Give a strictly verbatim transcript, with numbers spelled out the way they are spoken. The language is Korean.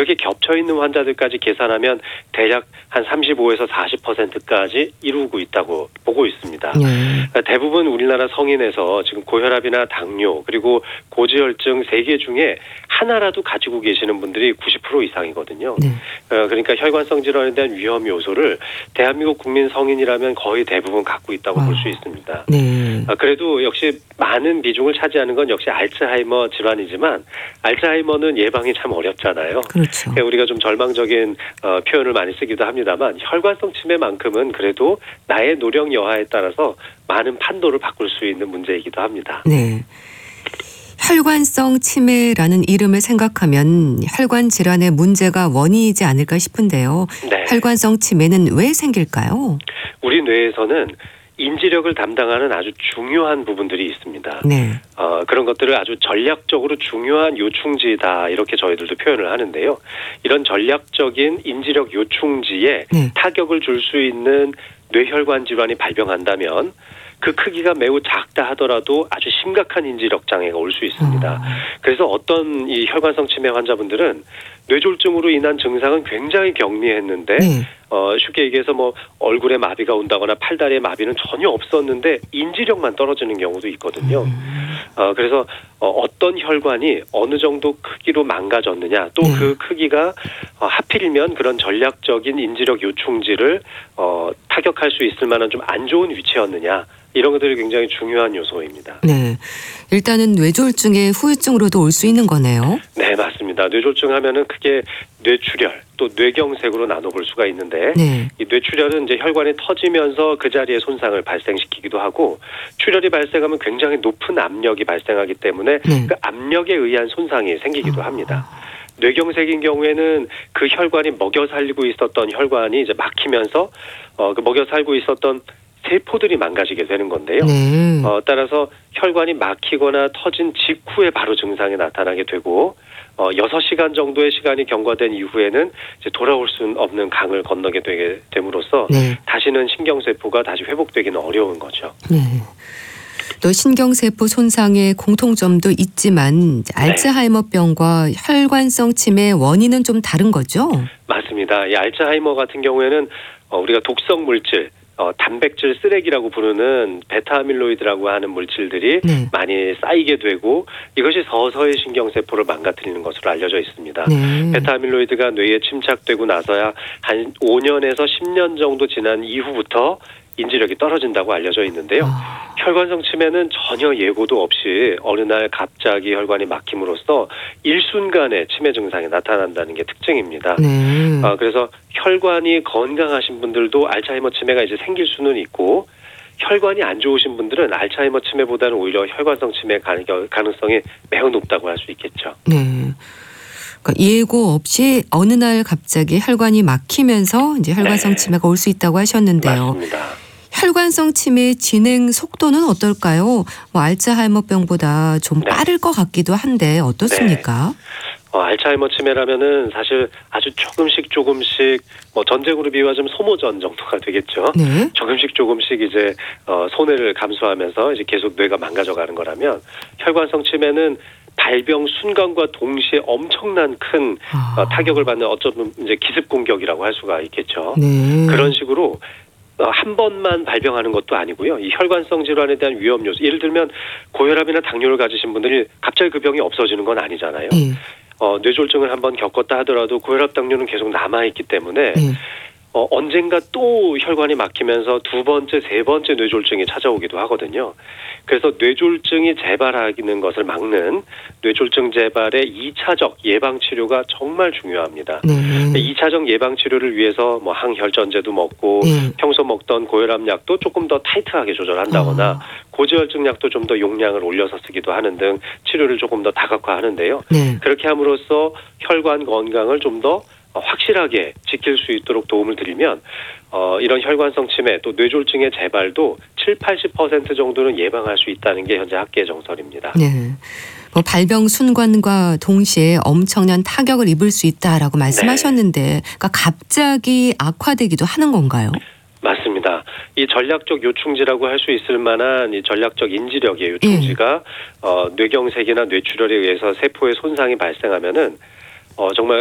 이렇게 겹쳐 있는 환자들까지 계산하면 대략 한 삼십오에서 사십 퍼센트까지 이루고 있다고 보고 있습니다. 네. 그러니까 대부분 우리나라 성인에서 지금 고혈압이나 당뇨 그리고 고지혈증 세 개 중에 하나라도 가지고 계시는 분들이 구십 퍼센트 이상이거든요. 네. 어, 그러니까 혈관성 질환에 대한 위험 요소를 대한민국 국민 성인이라면 거의 대부분 갖고 있다고 아. 볼 수 있습니다. 네. 어, 그래도 역시 많은 비중을 차지하는 건 역시 알츠하이머 질환이지만 알츠하이머는 예방이 참 어렵잖아요. 그렇죠. 그러니까 우리가 좀 절망적인 어, 표현을 많이 쓰기도 합니다만 혈관성 치매만큼은 그래도 나의 노력 여하에 따라서 많은 판도를 바꿀 수 있는 문제이기도 합니다. 네. 혈관성 치매라는 이름을 생각하면 혈관 질환의 문제가 원인이지 않을까 싶은데요. 네. 혈관성 치매는 왜 생길까요? 우리 뇌에서는 인지력을 담당하는 아주 중요한 부분들이 있습니다. 네. 어, 그런 것들을 아주 전략적으로 중요한 요충지다 이렇게 저희들도 표현을 하는데요. 이런 전략적인 인지력 요충지에 네. 타격을 줄 수 있는 뇌혈관 질환이 발병한다면 그 크기가 매우 작다 하더라도 아주 심각한 인지력 장애가 올 수 있습니다. 아. 그래서 어떤 이 혈관성 치매 환자분들은 뇌졸중으로 인한 증상은 굉장히 경미했는데 네. 어, 쉽게 얘기해서 뭐 얼굴에 마비가 온다거나 팔다리에 마비는 전혀 없었는데 인지력만 떨어지는 경우도 있거든요. 음. 어, 그래서 어, 어떤 혈관이 어느 정도 크기로 망가졌느냐 또 그 네. 크기가 어, 하필이면 그런 전략적인 인지력 요충지를 어, 타격할 수 있을 만한 좀 안 좋은 위치였느냐 이런 것들이 굉장히 중요한 요소입니다. 네. 일단은 뇌졸중의 후유증으로도 올 수 있는 거네요. 네, 맞습니다. 뇌졸중 하면은 크게 뇌출혈 또 뇌경색으로 나눠볼 수가 있는데 네. 이 뇌출혈은 이제 혈관이 터지면서 그 자리에 손상을 발생시키기도 하고 출혈이 발생하면 굉장히 높은 압력이 발생하기 때문에 네. 그 압력에 의한 손상이 생기기도 아. 합니다. 뇌경색인 경우에는 그 혈관이 먹여 살리고 있었던 혈관이 이제 막히면서 어, 그 먹여 살고 있었던 세포들이 망가지게 되는 건데요. 네. 어, 따라서 혈관이 막히거나 터진 직후에 바로 증상이 나타나게 되고 어, 여섯 시간 정도의 시간이 경과된 이후에는 이제 돌아올 수 없는 강을 건너게 되게 됨으로써 네. 다시는 신경세포가 다시 회복되기는 어려운 거죠. 네. 또 신경세포 손상의 공통점도 있지만 알츠하이머병과 혈관성 치매의 원인은 좀 다른 거죠? 맞습니다. 이 알츠하이머 같은 경우에는 어, 우리가 독성 물질 어, 단백질 쓰레기라고 부르는 베타아밀로이드라고 하는 물질들이 네. 많이 쌓이게 되고 이것이 서서히 신경세포를 망가뜨리는 것으로 알려져 있습니다. 네. 베타아밀로이드가 뇌에 침착되고 나서야 한 오 년에서 십 년 정도 지난 이후부터 인지력이 떨어진다고 알려져 있는데요. 아. 혈관성 치매는 전혀 예고도 없이 어느 날 갑자기 혈관이 막힘으로써 일순간에 치매 증상이 나타난다는 게 특징입니다. 네. 어, 그래서 혈관이 건강하신 분들도 알츠하이머 치매가 이제 생길 수는 있고 혈관이 안 좋으신 분들은 알츠하이머 치매보다는 오히려 혈관성 치매 가능성이 매우 높다고 할 수 있겠죠. 네. 그러니까 예고 없이 어느 날 갑자기 혈관이 막히면서 이제 혈관성 네. 치매가 올 수 있다고 하셨는데요. 맞습니다. 혈관성 치매의 진행 속도는 어떨까요? 뭐 알츠하이머병보다 좀 네. 빠를 것 같기도 한데 어떻습니까? 어, 알츠하이머 치매라면은 사실 아주 조금씩 조금씩 뭐 전쟁으로 비유하자면 소모전 정도가 되겠죠. 네. 조금씩 조금씩 이제 어, 손해를 감수하면서 이제 계속 뇌가 망가져가는 거라면 혈관성 치매는 발병 순간과 동시에 엄청난 큰 아. 어, 타격을 받는 어쩌면 이제 기습 공격이라고 할 수가 있겠죠. 네. 그런 식으로 어, 한 번만 발병하는 것도 아니고요. 이 혈관성 질환에 대한 위험 요소, 예를 들면 고혈압이나 당뇨를 가지신 분들이 갑자기 그 병이 없어지는 건 아니잖아요. 네. 어, 뇌졸중을 한번 겪었다 하더라도 고혈압 당뇨는 계속 남아있기 때문에 네. 어, 언젠가 또 혈관이 막히면서 두 번째, 세 번째 뇌졸중이 찾아오기도 하거든요. 그래서 뇌졸중이 재발하는 것을 막는 뇌졸중 재발의 이 차적 예방치료가 정말 중요합니다. 네. 이 차적 예방치료를 위해서 뭐 항혈전제도 먹고 네. 평소 먹던 고혈압 약도 조금 더 타이트하게 조절한다거나 어. 고지혈증 약도 좀 더 용량을 올려서 쓰기도 하는 등 치료를 조금 더 다각화하는데요. 네. 그렇게 함으로써 혈관 건강을 좀 더 확실하게 지킬 수 있도록 도움을 드리면 어, 이런 혈관성 치매 또 뇌졸중의 재발도 칠, 팔십 퍼센트 정도는 예방할 수 있다는 게 현재 학계의 정설입니다. 네. 뭐 발병 순간과 동시에 엄청난 타격을 입을 수 있다라고 말씀하셨는데 그러니까 갑자기 악화되기도 하는 건가요? 맞습니다. 이 전략적 요충지라고 할 수 있을 만한 이 전략적 인지력의 요충지가 음. 어, 뇌경색이나 뇌출혈에 의해서 세포의 손상이 발생하면은 어, 정말